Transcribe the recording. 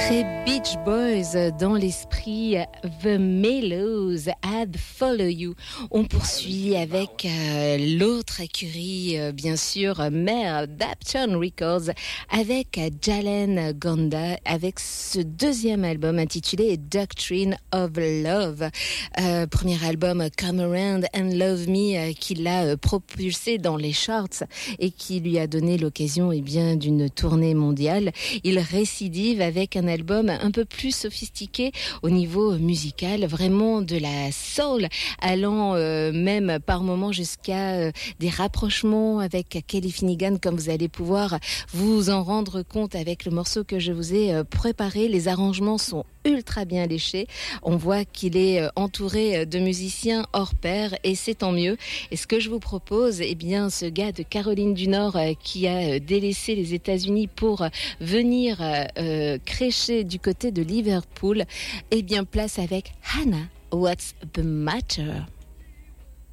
Très Beach Boys dans l'esprit, The Mellows, I'd Follow You. On poursuit avec l'autre écurie, bien sûr, mère d'Uptown Records, avec Jalen Gonda, avec ce deuxième album intitulé Doctrine of Love. Premier album Come Around and Love Me, qui l'a propulsé dans les charts et qui lui a donné l'occasion d'une tournée mondiale. Il récidive avec un album un peu plus sophistiqué au niveau musical, vraiment de la soul, allant même par moments jusqu'à des rapprochements avec Kelly Finnegan, comme vous allez pouvoir vous en rendre compte avec le morceau que je vous ai préparé. Les arrangements sont ultra bien léchés. On voit qu'il est entouré de musiciens hors pair et c'est tant mieux. Et ce que je vous propose, ce gars de Caroline du Nord qui a délaissé les États-Unis pour venir crécher du côté de Liverpool, place avec Hannah, What's the Matter?